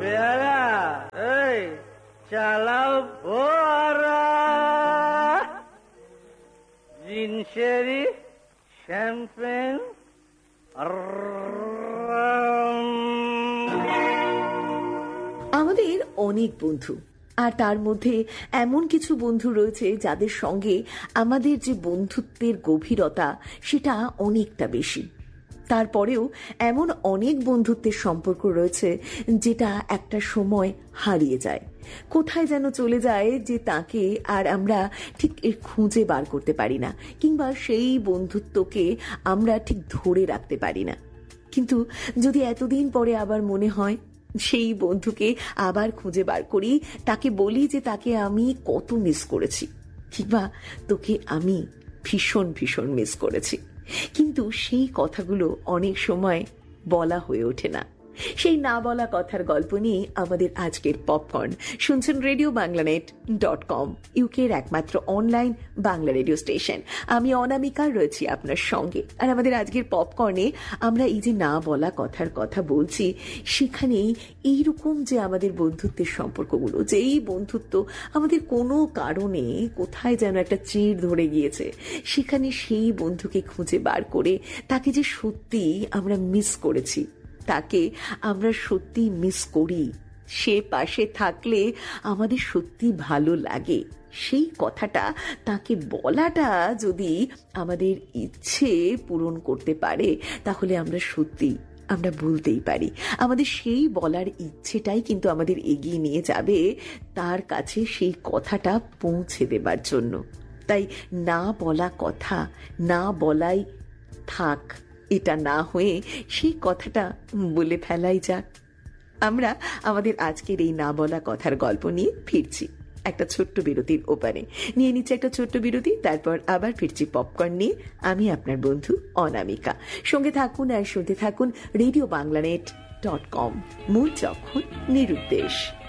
বেয়ারা এই চালাও ভরা জিনসেরি শ্যাম্পেন। আমাদের অনেক বন্ধু, আর তার মধ্যে এমন কিছু বন্ধু রয়েছে যাদের সঙ্গে আমাদের যে বন্ধুত্বের গভীরতা সেটা অনেকটা বেশি। তারপরেও এমন অনেক বন্ধুত্বের সম্পর্ক রয়েছে যেটা একটা সময় হারিয়ে যায়, কোথায় যেন চলে যায়, যে তাকে আর আমরা ঠিক খুঁজে বার করতে পারি না, কিংবা সেই বন্ধুত্বকে আমরা ঠিক ধরে রাখতে পারি না। কিন্তু যদি এতদিন পরে আবার মনে হয়, সেই বন্ধুকে আবার খুঁজে বার করি, তাকে বলি যে তাকে আমি কত মিস করেছি, কিংবা তোকে আমি ভীষণ ভীষণ মিস করেছি, কিন্তু সেই কথাগুলো অনেক সময় বলা হয়ে ওঠে না। সেই না বলা কথার গল্প নিয়ে আমাদের আজকের পপকর্ন। শুনছেন RadioBanglaNet.com, ইউকের একমাত্র অনলাইন বাংলা রেডিও স্টেশন। আমি অনামিকা রয়েছি আপনার সঙ্গে। আর আমাদের আজকের পপকর্নে আমরা এই যে না বলা কথার কথা বলছি, সেখানেই এইরকম যে আমাদের বন্ধুত্বের সম্পর্কগুলো, যে এই বন্ধুত্ব আমাদের কোনো কারণে কোথায় যেন একটা চিড় ধরে গিয়েছে, সেখানে সেই বন্ধুকে খুঁজে বার করে তাকে যে সত্যি আমরা মিস করেছি, তাকে আমরা সত্যি মিস করি, সে পাশে থাকলে আমাদের সত্যি ভালো লাগে, সেই কথাটা তাকে বলাটা যদি আমাদের ইচ্ছে পূরণ করতে পারে, তাহলে আমরা সত্যি আমরা বলতেই পারি। আমাদের সেই বলার ইচ্ছেটাই কিন্তু আমাদের এগিয়ে নিয়ে যাবে তার কাছে সেই কথাটা পৌঁছে দেবার জন্য। তাই না বলা কথা না বলাই থাক, এটা না হয়ে সেই কথাটা বলে ফেলাই যাক। আমরা আমাদের আজকের এই না বলা কথার গল্প নিয়ে ফিরছি একটা ছোট্ট বিরতির ওপারে। নিয়ে নিচ্ছে একটা ছোট্ট বিরতি, তারপর আবার ফিরছি পপকর্ন নিয়ে। আমি আপনার বন্ধু অনামিকা। সঙ্গে থাকুন আর শুনতে থাকুন RadioBanglaNet.com, মূল যখন নিরুদ্দেশ।